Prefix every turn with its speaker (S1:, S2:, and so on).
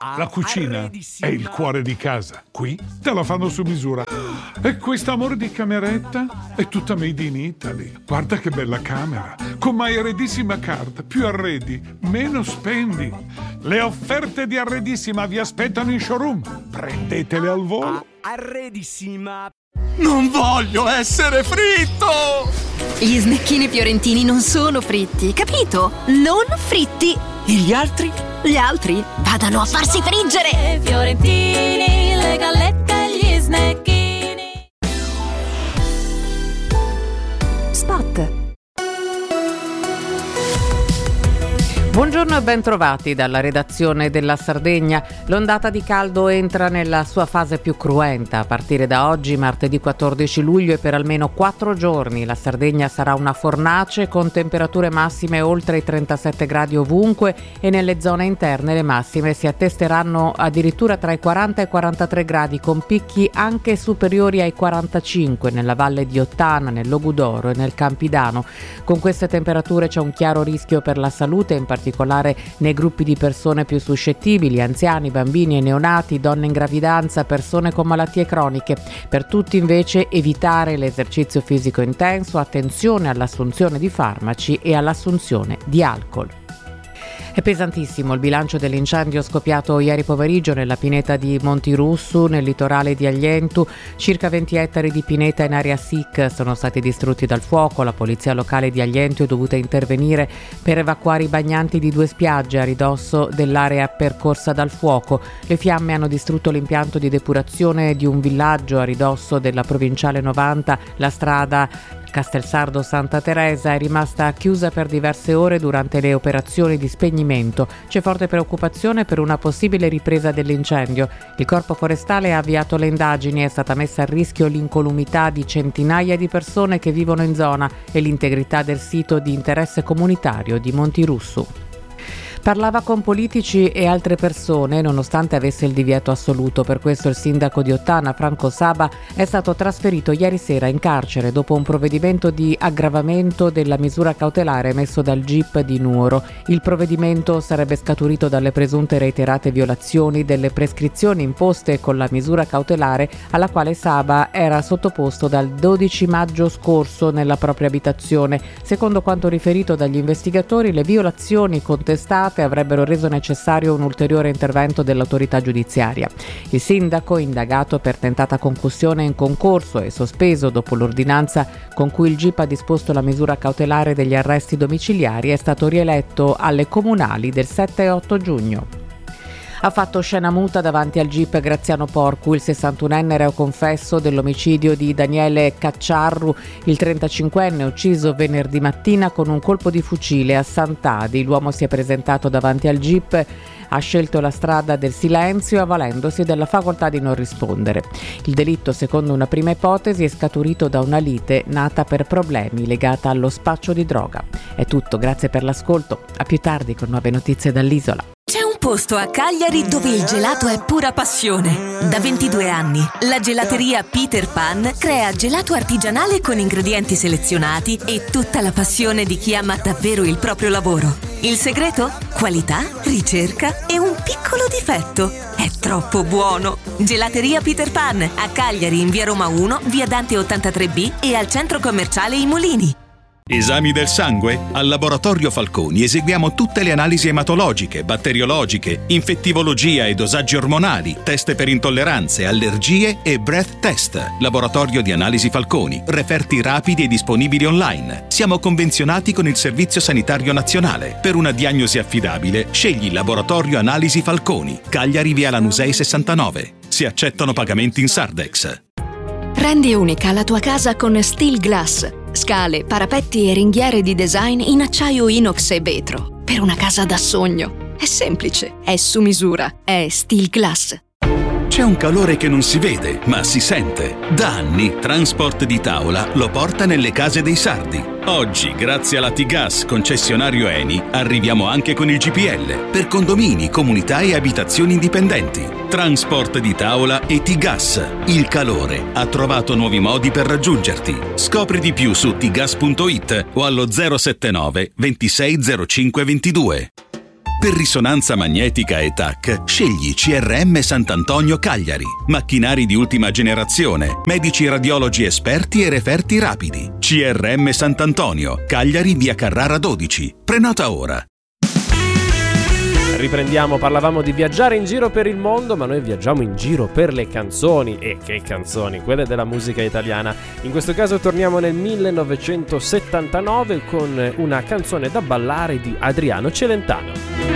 S1: La cucina è il cuore di casa. Qui te la fanno su misura. E questo amore di cameretta è tutta made in Italy. Guarda che bella camera. Con My Arredissima Card. Più arredi, meno spendi. Le offerte di Arredissima vi aspettano in showroom. Prendetele al volo.
S2: Arredissima.
S3: Non voglio essere fritto!
S4: Gli snecchini fiorentini non sono fritti, capito? Non fritti!
S3: E gli altri?
S4: Gli altri vadano a farsi friggere!
S5: Fiorentini, le gallette e gli snecchini.
S4: Spot.
S6: Buongiorno e ben trovati dalla redazione della Sardegna. L'ondata di caldo entra nella sua fase più cruenta. A partire da oggi, martedì 14 luglio, e per almeno 4 giorni la Sardegna sarà una fornace con temperature massime oltre i 37 gradi ovunque, e nelle zone interne le massime si attesteranno addirittura tra i 40 e i 43 gradi, con picchi anche superiori ai 45 nella valle di Ottana, nel Logudoro e nel Campidano. Con queste temperature c'è un chiaro rischio per la salute, in particolare nei gruppi di persone più suscettibili: anziani, bambini e neonati, donne in gravidanza, persone con malattie croniche. Per tutti invece evitare l'esercizio fisico intenso, attenzione all'assunzione di farmaci e all'assunzione di alcol. È pesantissimo il bilancio dell'incendio scoppiato ieri pomeriggio nella pineta di Montirussu, nel litorale di Aglientu. Circa 20 ettari di pineta in area SIC sono stati distrutti dal fuoco. La polizia locale di Aglientu è dovuta intervenire per evacuare i bagnanti di 2 spiagge a ridosso dell'area percorsa dal fuoco. Le fiamme hanno distrutto l'impianto di depurazione di un villaggio a ridosso della provinciale 90. La strada Castelsardo Santa Teresa è rimasta chiusa per diverse ore durante le operazioni di spegnimento. C'è forte preoccupazione per una possibile ripresa dell'incendio. Il Corpo Forestale ha avviato le indagini. È stata messa a rischio l'incolumità di centinaia di persone che vivono in zona e l'integrità del sito di interesse comunitario di Montirussu. Parlava con politici e altre persone nonostante avesse il divieto assoluto. Per questo il sindaco di Ottana, Franco Saba, è stato trasferito ieri sera in carcere dopo un provvedimento di aggravamento della misura cautelare emesso dal GIP di Nuoro. Il provvedimento sarebbe scaturito dalle presunte reiterate violazioni delle prescrizioni imposte con la misura cautelare, alla quale Saba era sottoposto dal 12 maggio scorso nella propria abitazione. Secondo quanto riferito dagli investigatori, le violazioni contestate avrebbero reso necessario un ulteriore intervento dell'autorità giudiziaria. Il sindaco, indagato per tentata concussione in concorso e sospeso dopo l'ordinanza con cui il GIP ha disposto la misura cautelare degli arresti domiciliari, è stato rieletto alle comunali del 7 e 8 giugno. Ha fatto scena muta davanti al GIP Graziano Porcu, il 61enne reo confesso dell'omicidio di Daniele Cacciarru, il 35enne ucciso venerdì mattina con un colpo di fucile a Sant'Adi. L'uomo si è presentato davanti al GIP, ha scelto la strada del silenzio avvalendosi della facoltà di non rispondere. Il delitto, secondo una prima ipotesi, è scaturito da una lite nata per problemi legata allo spaccio di droga. È tutto, grazie per l'ascolto. A più tardi con nuove notizie dall'isola.
S7: C'è un posto a Cagliari dove il gelato è pura passione. Da 22 anni, la gelateria Peter Pan crea gelato artigianale con ingredienti selezionati e tutta la passione di chi ama davvero il proprio lavoro. Il segreto? Qualità, ricerca e un piccolo difetto. È troppo buono! Gelateria Peter Pan, a Cagliari in via Roma 1, via Dante 83B e al centro commerciale I Mulini.
S8: Esami del sangue? Al Laboratorio Falconi eseguiamo tutte le analisi ematologiche, batteriologiche, infettivologia e dosaggi ormonali, test per intolleranze, allergie e breath test. Laboratorio di Analisi Falconi, referti rapidi e disponibili online. Siamo convenzionati con il Servizio Sanitario Nazionale. Per una diagnosi affidabile, scegli Laboratorio Analisi Falconi, Cagliari via Lanusei 69. Si accettano pagamenti in Sardex.
S4: Rendi unica la tua casa con Steel Glass. Scale, parapetti e ringhiere di design in acciaio inox e vetro. Per una casa da sogno. È semplice, è su misura, è Steel Glass.
S8: C'è un calore che non si vede, ma si sente. Da anni Transport di Tavola lo porta nelle case dei sardi. Oggi, grazie alla T-Gas concessionario Eni, arriviamo anche con il GPL per condomini, comunità e abitazioni indipendenti. Transport di Tavola e T-Gas. Il calore ha trovato nuovi modi per raggiungerti. Scopri di più su tgas.it o allo 079 26 05 22. Per risonanza magnetica e TAC, scegli CRM Sant'Antonio Cagliari. Macchinari di ultima generazione, medici radiologi esperti e referti rapidi. CRM Sant'Antonio, Cagliari, via Carrara 12. Prenota ora.
S2: Riprendiamo, parlavamo di viaggiare in giro per il mondo, ma noi viaggiamo in giro per le canzoni. E che canzoni, quelle della musica italiana. In questo caso torniamo nel 1979 con una canzone da ballare di Adriano Celentano.